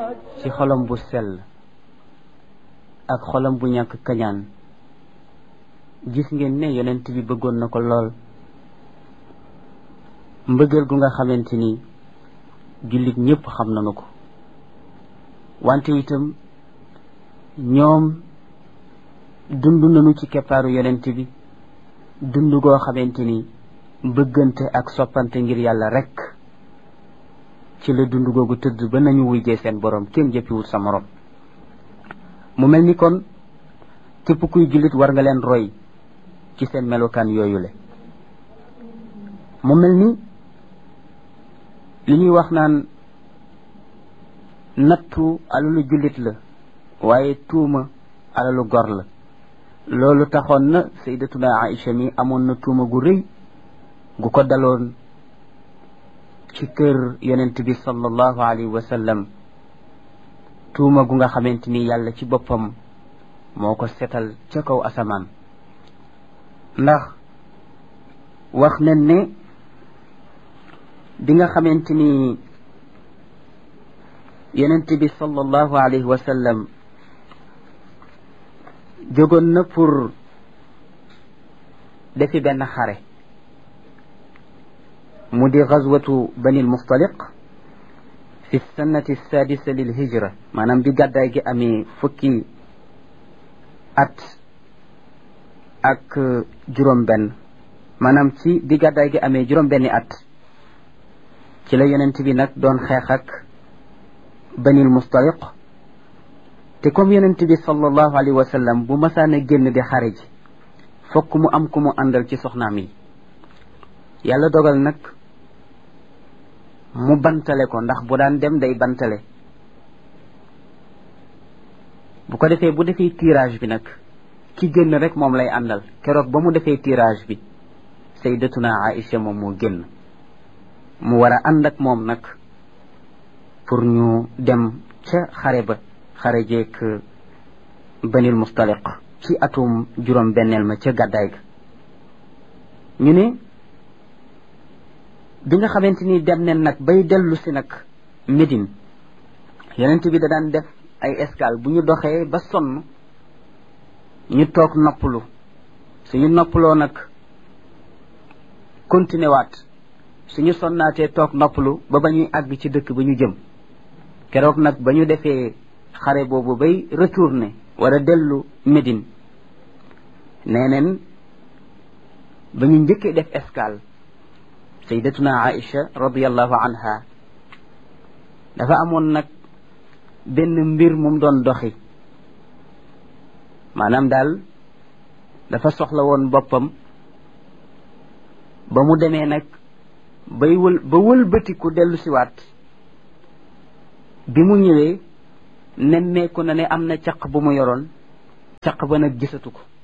ci xolam bu sell ak xolam bu ñàkk kañaan gis ngeen ne yonent bi bëggoon na ko lool mbëggeel gu nga xamante ni jullit ñépp xam nañu ko wante itam ñoom dund nañu ci keppaaru yonent bi dund goo xamante ni bëggante ak soppante ngir yàlla rekk ci la dund googu tëdd ba nañu wujjee seen borom kenn jëppiwut sa morom mu mel ni kon képp kuy jullit war nga leen roy ci seen melokaan yooyule mu mel ni li ñuy wax naan nattu alalu jullit la waaye tuuma alalu gor la loolu taxoon na sayyidatuna Aïcha mi amoon na tuuma gu rëy gu ko daloon ci kër yonent bi sallallahu alayhi wa sallam tuuma gu nga xamante ni yàlla ci boppam moo ko setal ca kaw asamaan ndax wax nañ ne bi nga xamante ni yonent bi sallallahu alayhi wa sallam jógoon na pour defi benn xare mu di gazwatu banil mustaliq fi sannati sadisa lil hijra maanaam bi gàddaay gi amee fukki at ak juróom benn maanaam ci bi gàddaay gi amee juróom benni at ci la yonent bi nag doon xeex ak banil mustaliq te comme yonent bi sallallahu alayhi wa sallam bu masaana génn di xare ji fokk mu am ku mu àndal ci soxnaam yi yàlla dogal nag mu bantale ko ndax bu daan dem day bantale bu ko defee bu defee tirage bi nag ki génn rek moom lay àndal keroog ba mu defee tirage bi sayyidatuna Aïcha moom moo génn mu war a ànd ak moom nag pour ñu dem ca xare ba xare jeek banil mustaliq ci atum juróom benneel ma ca gàddaay ga ñu ne bi nga xamante ni dem nen nag bay dellu si nag Médine yonent bi da daan def ay escale bu ñu doxee ba sonn ñu toog noppalu suñu noppaloo nag continué waat suñu sonnaatee toog noppalu ba ba ñuy àgg ci dëkk ba ñu jëm keroog nag ba ñu defee xare boobu bay retourné war a dellu Médine nee neen ba ñu njëkkee def escale sayyidatuna Aïcha radiyallahu anha dafa amoon nag benn mbir mum doon doxi maanaam daal dafa soxla woon boppam ba mu demee nag ba wëlbatiku dellu siwaat bi mu ñëwee nemmeeku na ne am na caq bu mu yoroon caq ba nag gisatu ko